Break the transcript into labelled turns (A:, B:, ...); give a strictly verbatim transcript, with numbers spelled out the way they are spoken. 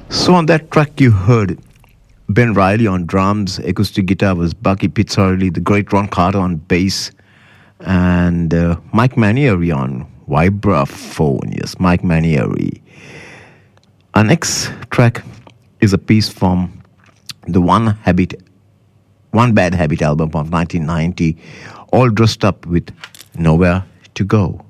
A: So on that track you heard Ben Riley on drums, acoustic guitar was Bucky Pizzarelli, the great Ron Carter on bass, and uh, Mike Manieri on vibraphone. Yes, Mike Manieri. Our next track is a piece from the One Habit, One Bad Habit album of nineteen ninety, all dressed up with Nowhere to Go.